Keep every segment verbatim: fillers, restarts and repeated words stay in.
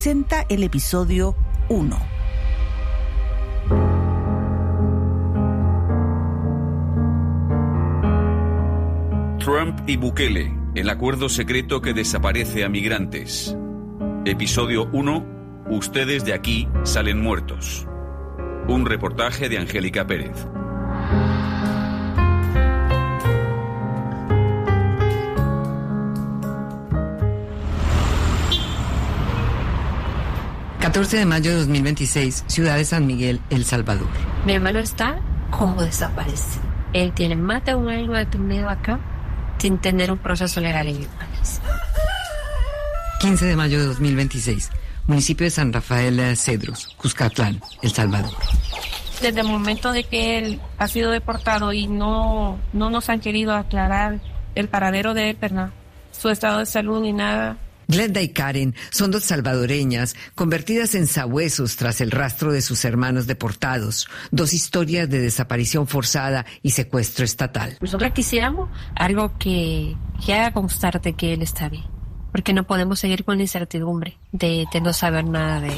presenta el episodio uno. Trump y Bukele, el acuerdo secreto que desaparece a migrantes. Episodio uno. Ustedes de aquí salen muertos. Un reportaje de Angélica Pérez. catorce de mayo de dos mil veintiséis, ciudad de San Miguel, El Salvador. Mi hermano está como desaparece. Él tiene más de un año detenido acá sin tener un proceso legal en el país. quince de mayo de dos mil veintiséis, municipio de San Rafael Cedros, Cuscatlán, El Salvador. Desde el momento de que él ha sido deportado y no, no nos han querido aclarar el paradero de él, ¿verdad? Su estado de salud ni nada. Glenda y Karen son dos salvadoreñas convertidas en sabuesos tras el rastro de sus hermanos deportados. Dos historias de desaparición forzada y secuestro estatal. Nosotros quisiéramos algo que, que haga constar de que él está bien, porque no podemos seguir con la incertidumbre de, de no saber nada de él.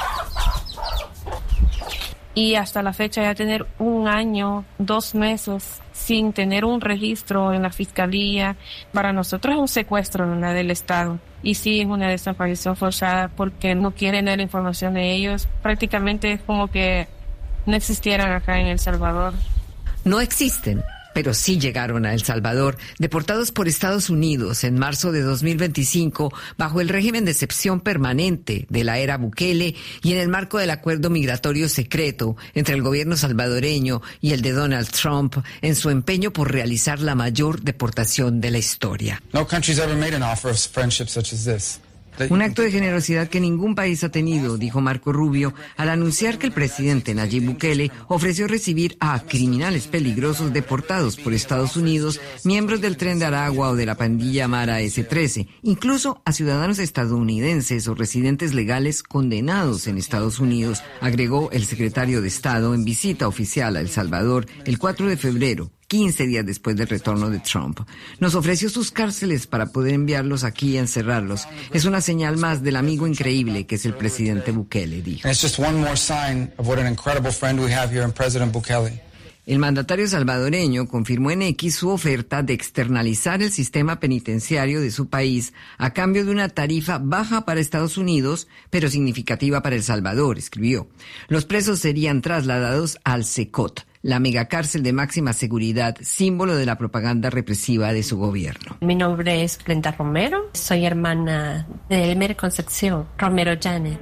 Y hasta la fecha ya tener un año, dos meses sin tener un registro en la fiscalía, para nosotros es un secuestro, ¿no?, del Estado. Y sí, es una desaparición forzada porque no quieren dar información de ellos. Prácticamente es como que no existieran acá en El Salvador. No existen, pero sí llegaron a El Salvador, deportados por Estados Unidos en marzo de dos mil veinticinco, bajo el régimen de excepción permanente de la era Bukele y en el marco del acuerdo migratorio secreto entre el gobierno salvadoreño y el de Donald Trump en su empeño por realizar la mayor deportación de la historia. No country's ever made an offer of friendship such as this. Un acto de generosidad que ningún país ha tenido, dijo Marco Rubio, al anunciar que el presidente Nayib Bukele ofreció recibir a criminales peligrosos deportados por Estados Unidos, miembros del Tren de Aragua o de la pandilla Mara ese trece, incluso a ciudadanos estadounidenses o residentes legales condenados en Estados Unidos, agregó el secretario de Estado en visita oficial a El Salvador el cuatro de febrero. quince días después del retorno de Trump. Nos ofreció sus cárceles para poder enviarlos aquí y encerrarlos. Es una señal más del amigo increíble que es el presidente Bukele, dijo. It's just one more sign of what an incredible friend we have here in President Bukele. El mandatario salvadoreño confirmó en X su oferta de externalizar el sistema penitenciario de su país a cambio de una tarifa baja para Estados Unidos, pero significativa para El Salvador, escribió. Los presos serían trasladados al SECOT, la megacárcel de máxima seguridad, símbolo de la propaganda represiva de su gobierno. Mi nombre es Glenda Romero, soy hermana de Elmer Concepción Romero Janet.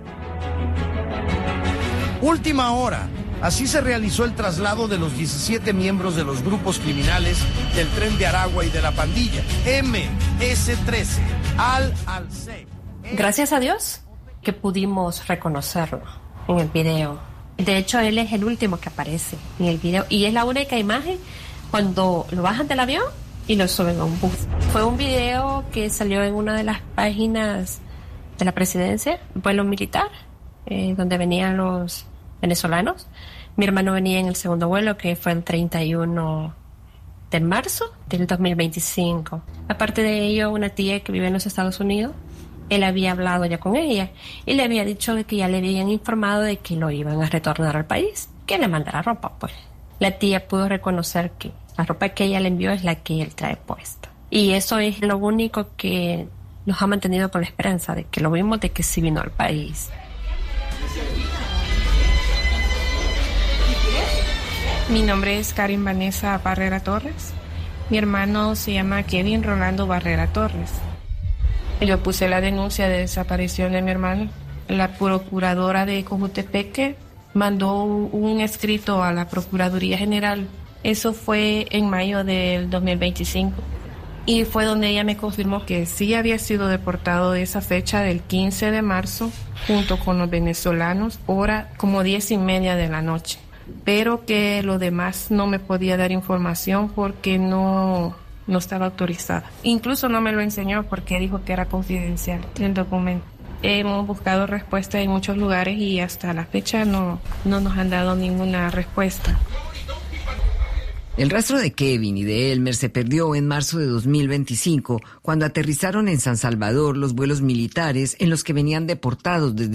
Última hora. Así se realizó el traslado de los diecisiete miembros de los grupos criminales del Tren de Aragua y de la pandilla eme ese trece al Alce. Gracias a Dios que pudimos reconocerlo en el video. De hecho, él es el último que aparece en el video y es la única imagen cuando lo bajan del avión y lo suben a un bus. Fue un video que salió en una de las páginas de la presidencia, vuelo militar, eh, donde venían los venezolanos. Mi hermano venía en el segundo vuelo, que fue el treinta y uno de marzo del dos mil veinticinco. Aparte de ello, una tía que vive en los Estados Unidos, él había hablado ya con ella y le había dicho de que ya le habían informado de que lo iban a retornar al país, que le mandara ropa, pues. La tía pudo reconocer que la ropa que ella le envió es la que él trae puesta. Y eso es lo único que nos ha mantenido con la esperanza de que lo vimos, de que sí vino al país. Mi nombre es Karen Vanessa Barrera Torres. Mi hermano se llama Kevin Rolando Barrera Torres. Yo puse la denuncia de desaparición de mi hermano. La procuradora de Cojutepeque mandó un escrito a la Procuraduría General. Eso fue en mayo del dos mil veinticinco. Y fue donde ella me confirmó que sí había sido deportado de esa fecha del quince de marzo, junto con los venezolanos, hora como diez y media de la noche. Pero que lo demás no me podía dar información porque no, no estaba autorizada. Incluso no me lo enseñó porque dijo que era confidencial el documento. Hemos buscado respuesta en muchos lugares y hasta la fecha no, no nos han dado ninguna respuesta. El rastro de Kevin y de Elmer se perdió en marzo de dos mil veinticinco, cuando aterrizaron en San Salvador los vuelos militares en los que venían deportados desde